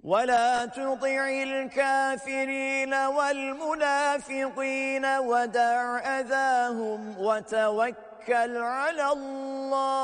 ولا تطع الكافرين والمنافقين ودع أذاهم وتوكل على الله.